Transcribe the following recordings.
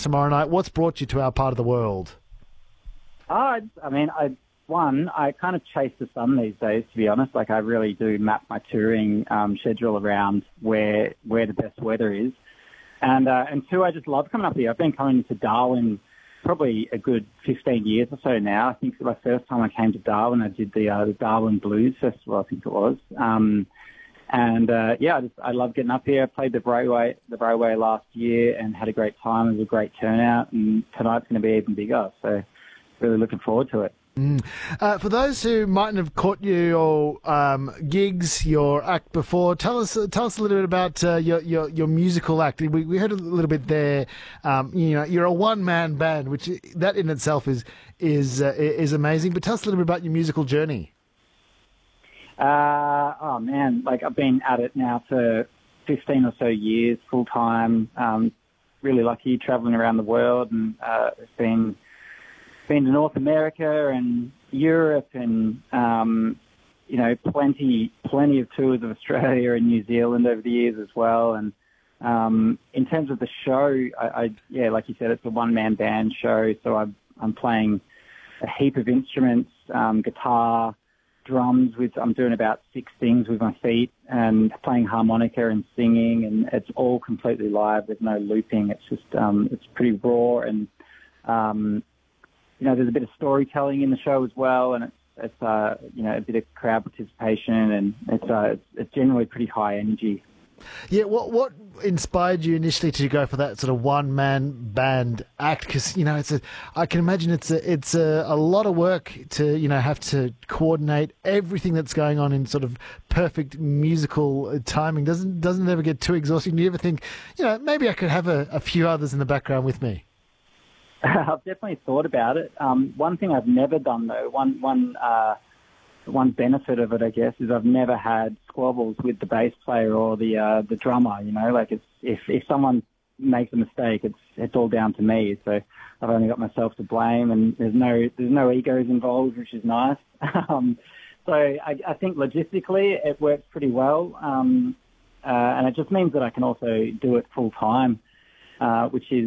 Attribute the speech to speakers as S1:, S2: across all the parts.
S1: tomorrow night. What's brought you to our part of the world?
S2: I kind of chase the sun these days, to be honest. Like, I really do map my touring schedule around where the best weather is. And two, I just love coming up here. I've been coming to Darwin probably a good 15 years or so now. I think my first time I came to Darwin, I did the Darwin Blues Festival, I think it was. I love getting up here. I played the Broadway last year and had a great time. It was a great turnout, and tonight's going to be even bigger. So really looking forward to it.
S1: For those who mightn't have caught your gigs, your act before, tell us a little bit about your musical act. We heard a little bit there. You're a one-man band, which that in itself is amazing. But tell us a little bit about your musical journey.
S2: I've been at it now for 15 or so years, full time. Really lucky, traveling around the world, and it's been to North America and Europe and, plenty of tours of Australia and New Zealand over the years as well. And in terms of the show, like you said, it's a one-man band show. So I'm playing a heap of instruments, guitar, drums. I'm doing about 6 things with my feet, and playing harmonica and singing. And it's all completely live. There's no looping. It's just, it's pretty raw, and, there's a bit of storytelling in the show as well, and it's a bit of crowd participation, and it's generally pretty high energy.
S1: Yeah, what inspired you initially to go for that sort of one-man band act? Because I can imagine it's a lot of work to have to coordinate everything that's going on in sort of perfect musical timing. Doesn't it ever get too exhausting? Do you ever think, maybe I could have a few others in the background with me?
S2: I've definitely thought about it. One thing I've never done, though, one benefit of it, I guess, is I've never had squabbles with the bass player or the drummer. Like, if someone makes a mistake, it's all down to me. So I've only got myself to blame, and there's no egos involved, which is nice. So I think logistically it works pretty well, and it just means that I can also do it full time, which is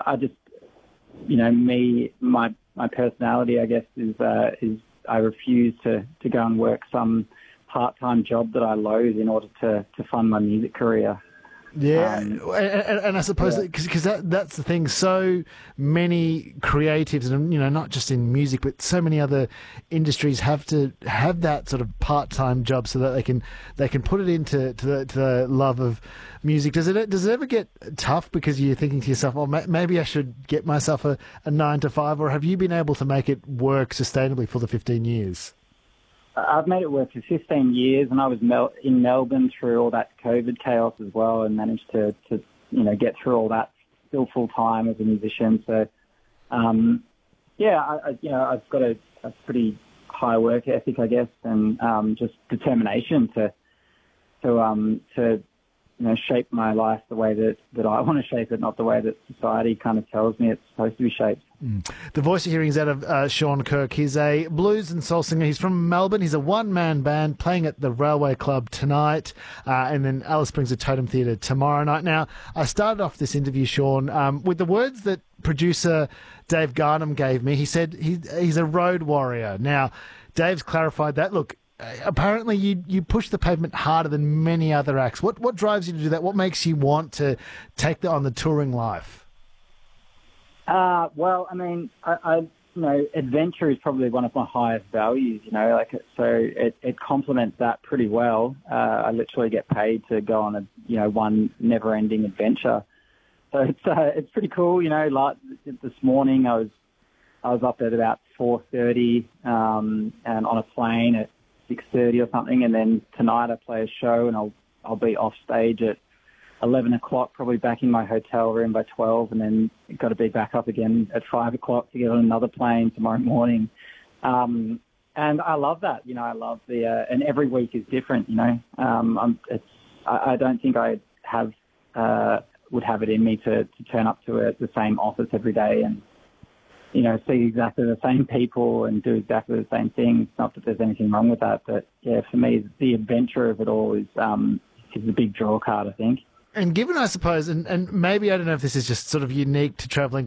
S2: my personality, I guess, is I refuse to go and work some part-time job that I loathe in order to fund my music career.
S1: Yeah, and I suppose because that's the thing. So many creatives, and not just in music, but so many other industries have to have that sort of part-time job so that they can put it into the love of music. Does it ever get tough because you're thinking to yourself, "Oh, maybe I should get myself a 9 to 5," or have you been able to make it work sustainably for the 15 years?
S2: I've made it work for 15 years, and I was in Melbourne through all that COVID chaos as well, and managed to get through all that still full time as a musician. So, I've got a pretty high work ethic, I guess, and just determination to shape my life the way that I want to shape it, not the way that society kind of tells me it's supposed to be shaped.
S1: The voice you're hearing is that of Sean Kirk. He's a blues and soul singer. He's from Melbourne. He's a one-man band playing at the Railway Club tonight, and then Alice Springs at Totem Theatre tomorrow night. Now, I started off this interview, Sean, with the words that producer Dave Garnham gave me. He said he's a road warrior. Now, Dave's clarified that. Look, apparently you push the pavement harder than many other acts. What drives you to do that? What makes you want to take that on the touring life?
S2: Adventure is probably one of my highest values, it complements that pretty well. I literally get paid to go on one never-ending adventure. So it's pretty cool, like this morning I was up at about 4:30, and on a plane at 6:30 or something, and then tonight I play a show, and I'll be off stage at 11 o'clock, probably back in my hotel room by 12, and then got to be back up again at 5 o'clock to get on another plane tomorrow morning. And I love that, I love and every week is different, I don't think I would have it in me to turn up to the same office every day and, see exactly the same people and do exactly the same things. Not that there's anything wrong with that, but yeah, for me, the adventure of it all is a big draw card, I think.
S1: And given, I suppose, and maybe I don't know if this is just sort of unique to travelling